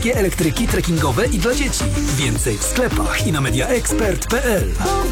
Elektryki trekkingowe i dla dzieci. Więcej w sklepach i na mediaexpert.pl.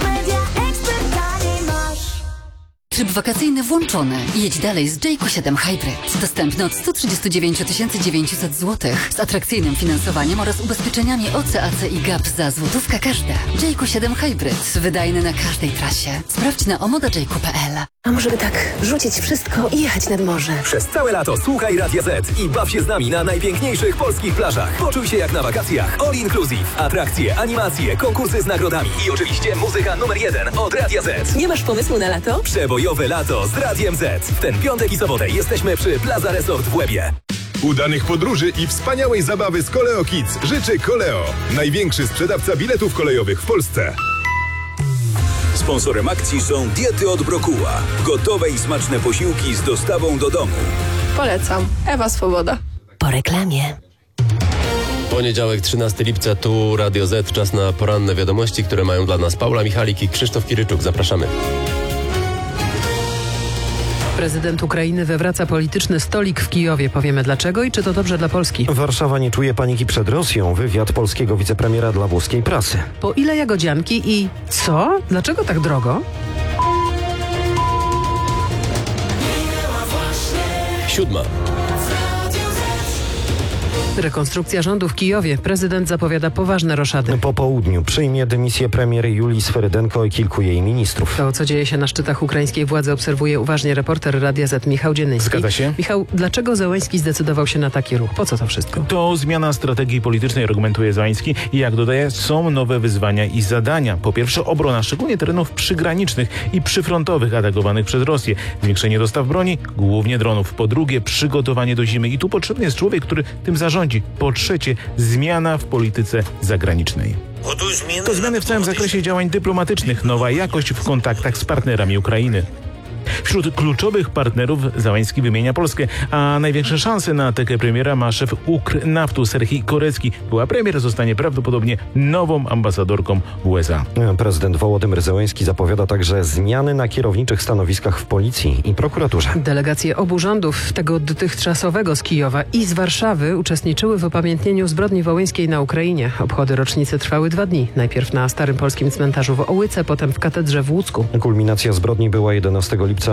Tryb wakacyjny włączony. Jedź dalej z Jayco 7 Hybrid. Dostępny od 139 900 zł z atrakcyjnym finansowaniem oraz ubezpieczeniami OC, AC i GAP za złotówkę każde. Jayco 7 Hybrid. Wydajny na każdej trasie. Sprawdź na omodajayco.pl. A może by tak rzucić wszystko i jechać nad morze? Przez całe lato słuchaj Radia Z i baw się z nami na najpiękniejszych polskich plażach. Poczuj się jak na wakacjach. All inclusive. Atrakcje, animacje, konkursy z nagrodami i oczywiście muzyka numer 1 od Radia Z. Nie masz pomysłu na lato? Przebojowe lato z Radiem Z. W ten piątek i sobotę jesteśmy przy Plaza Resort w Łebie. Udanych podróży i wspaniałej zabawy z Koleo Kids życzy Koleo. Największy sprzedawca biletów kolejowych w Polsce. Sponsorem akcji są diety od Brokuła. Gotowe i smaczne posiłki z dostawą do domu. Polecam. Ewa Swoboda. Po reklamie. Poniedziałek, 13 lipca, tu Radio Z. Czas na poranne wiadomości, które mają dla nas Paula Michalik i Krzysztof Kiryczuk. Zapraszamy. Prezydent Ukrainy wywraca polityczny stolik w Kijowie. Powiemy dlaczego i czy to dobrze dla Polski. Warszawa nie czuje paniki przed Rosją. Wywiad polskiego wicepremiera dla włoskiej prasy. Po ile jagodzianki i co? Dlaczego tak drogo? 7. Rekonstrukcja rządu w Kijowie. Prezydent zapowiada poważne roszady. Po południu przyjmie dymisję premier Julii Sferydenko i kilku jej ministrów. To, co dzieje się na szczytach ukraińskiej władzy, obserwuje uważnie reporter Radia Z Michał Dziennyski. Zgadza się. Michał, dlaczego Zełenski zdecydował się na taki ruch? Po co to wszystko? To zmiana strategii politycznej, argumentuje Zełenski. I jak dodaje, są nowe wyzwania i zadania. Po pierwsze, obrona szczególnie terenów przygranicznych i przyfrontowych atakowanych przez Rosję. Zwiększenie dostaw broni, głównie dronów. Po drugie, przygotowanie do zimy. I tu potrzebny jest człowiek, który tym zarządzi. Po trzecie, zmiana w polityce zagranicznej. To zmiany w całym zakresie działań dyplomatycznych, nowa jakość w kontaktach z partnerami Ukrainy. Wśród kluczowych partnerów Zełenski wymienia Polskę, a największe szanse na atakę premiera ma szef Ukr-Naftu Serhii Korecki. Była premier zostanie prawdopodobnie nową ambasadorką w USA. Prezydent Wołodymyr Zełenski zapowiada także zmiany na kierowniczych stanowiskach w policji i prokuraturze. Delegacje obu rządów, tego dotychczasowego z Kijowa i z Warszawy, uczestniczyły w upamiętnieniu zbrodni wołyńskiej na Ukrainie. Obchody rocznicy trwały 2 dni. Najpierw na Starym Polskim Cmentarzu w Ołyce, potem w katedrze w Łódzku. Kulminacja zbrodni była 11 lipca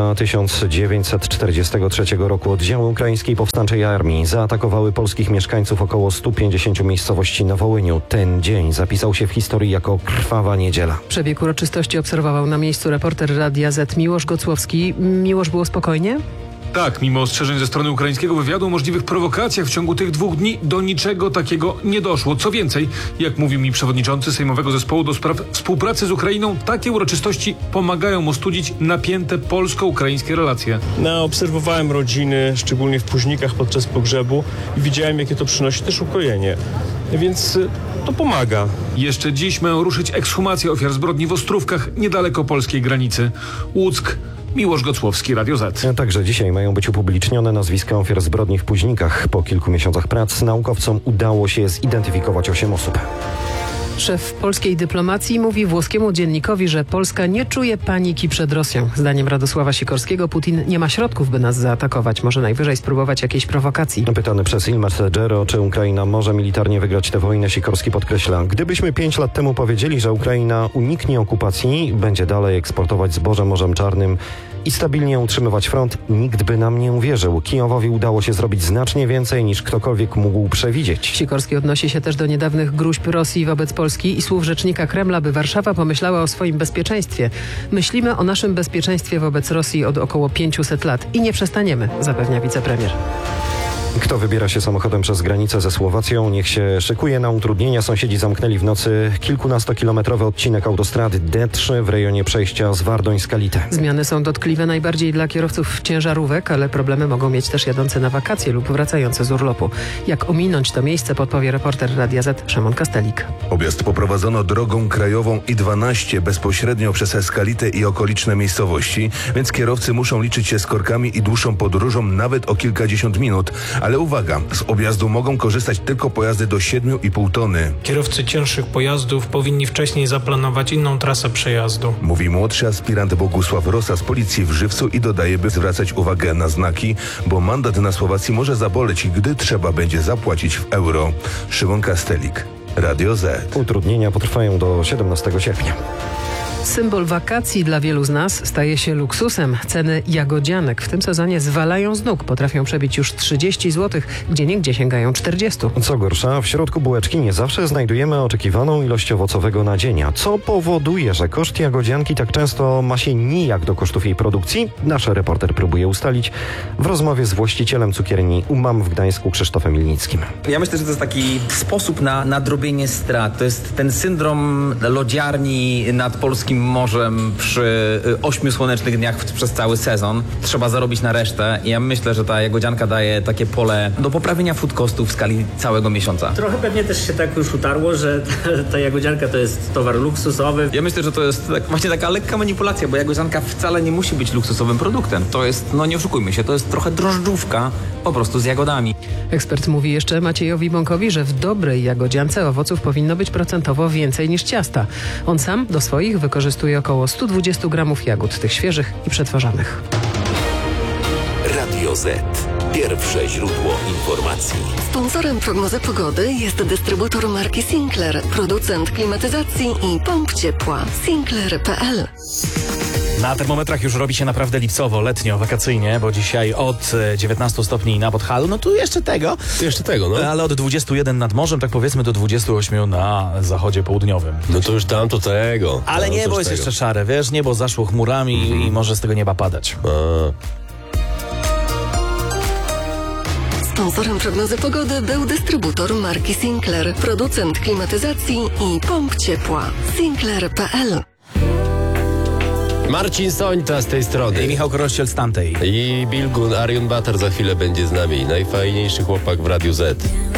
1943 roku. Oddziały ukraińskiej powstańczej armii zaatakowały polskich mieszkańców około 150 miejscowości na Wołyniu. Ten dzień zapisał się w historii jako krwawa niedziela. Przebieg uroczystości obserwował na miejscu reporter Radia Z Miłosz Gocłowski. Miłosz, było spokojnie? Tak, mimo ostrzeżeń ze strony ukraińskiego wywiadu o możliwych prowokacjach w ciągu tych 2 dni do niczego takiego nie doszło. Co więcej, jak mówił mi przewodniczący Sejmowego Zespołu do spraw współpracy z Ukrainą, takie uroczystości pomagają ostudzić napięte polsko-ukraińskie relacje. Obserwowałem rodziny, szczególnie w Późnikach podczas pogrzebu i widziałem, jakie to przynosi też ukojenie. Więc to pomaga. Jeszcze dziś mają ruszyć ekshumacje ofiar zbrodni w Ostrówkach, niedaleko polskiej granicy. Łuck, Miłosz Gocłowski, Radio Z. Także dzisiaj mają być upublicznione nazwiska ofiar zbrodni w Późnikach. Po kilku miesiącach prac naukowcom udało się zidentyfikować 8 osób. Szef polskiej dyplomacji mówi włoskiemu dziennikowi, że Polska nie czuje paniki przed Rosją. Zdaniem Radosława Sikorskiego Putin nie ma środków, by nas zaatakować. Może najwyżej spróbować jakiejś prowokacji. Pytany przez Il Messaggero, czy Ukraina może militarnie wygrać tę wojnę, Sikorski podkreśla: gdybyśmy 5 lat temu powiedzieli, że Ukraina uniknie okupacji, będzie dalej eksportować zboże Morzem Czarnym i stabilnie utrzymywać front, nikt by nam nie uwierzył. Kijowowi udało się zrobić znacznie więcej, niż ktokolwiek mógł przewidzieć. Sikorski odnosi się też do niedawnych gruźb Rosji wobec Polski i słów rzecznika Kremla, by Warszawa pomyślała o swoim bezpieczeństwie. Myślimy o naszym bezpieczeństwie wobec Rosji od około 500 lat i nie przestaniemy, zapewnia wicepremier. Kto wybiera się samochodem przez granicę ze Słowacją, niech się szykuje na utrudnienia. Sąsiedzi zamknęli w nocy kilkunastokilometrowy odcinek autostrady D3 w rejonie przejścia z Wardoń-Skalite. Zmiany są dotkliwe najbardziej dla kierowców ciężarówek, ale problemy mogą mieć też jadący na wakacje lub wracający z urlopu. Jak ominąć to miejsce, podpowie reporter Radia Z Szymon Kastelik. Objazd poprowadzono drogą krajową I-12 bezpośrednio przez Skalitę i okoliczne miejscowości, więc kierowcy muszą liczyć się z korkami i dłuższą podróżą nawet o kilkadziesiąt minut. Ale uwaga, z objazdu mogą korzystać tylko pojazdy do 7,5 tony. Kierowcy cięższych pojazdów powinni wcześniej zaplanować inną trasę przejazdu. Mówi młodszy aspirant Bogusław Rosa z policji w Żywcu i dodaje, by zwracać uwagę na znaki, bo mandat na Słowacji może zaboleć, gdy trzeba będzie zapłacić w euro. Szymon Kastelik, Radio Z. Utrudnienia potrwają do 17 sierpnia. Symbol wakacji dla wielu z nas staje się luksusem. Ceny jagodzianek w tym sezonie zwalają z nóg. Potrafią przebić już 30 zł, gdzieniegdzie sięgają 40. Co gorsza, w środku bułeczki nie zawsze znajdujemy oczekiwaną ilość owocowego nadzienia, co powoduje, że koszt jagodzianki tak często ma się nijak do kosztów jej produkcji. Nasz reporter próbuje ustalić w rozmowie z właścicielem cukierni UMAM w Gdańsku Krzysztofem Ilnickim. Ja myślę, że to jest taki sposób na nadrobienie strat. To jest ten syndrom lodziarni nad polskim morzem przy 8 słonecznych dniach przez cały sezon. Trzeba zarobić na resztę i ja myślę, że ta jagodzianka daje takie pole do poprawienia food costów w skali całego miesiąca. Trochę pewnie też się tak już utarło, że ta jagodzianka to jest towar luksusowy. Ja myślę, że to jest właśnie taka lekka manipulacja, bo jagodzianka wcale nie musi być luksusowym produktem. To jest, no nie oszukujmy się, to jest trochę drożdżówka po prostu z jagodami. Ekspert mówi jeszcze Maciejowi Bąkowi, że w dobrej jagodziance owoców powinno być procentowo więcej niż ciasta. On sam do swoich wykorzystuje około 120 gramów jagód, tych świeżych i przetworzonych. Radio Z. Pierwsze źródło informacji. Sponsorem prognozy pogody jest dystrybutor marki Sinclair, producent klimatyzacji i pomp ciepła. Sinclair.pl. Na termometrach już robi się naprawdę lipcowo, letnio, wakacyjnie, bo dzisiaj od 19 stopni na Podhalu, no tu jeszcze tego, no. Ale od 21 nad morzem, tak powiedzmy do 28 na zachodzie południowym. No to już tam to tego. Ale niebo jest jeszcze szare, wiesz, niebo zaszło chmurami i może z tego nieba padać. Sponsorem prognozy pogody był dystrybutor marki Sinclair, producent klimatyzacji i pomp ciepła. Sinclair.pl. Marcin Sońta z tej strony. I Michał Korościel z tamtej. I Bilgun Arion Batar za chwilę będzie z nami. Najfajniejszy chłopak w Radiu Z.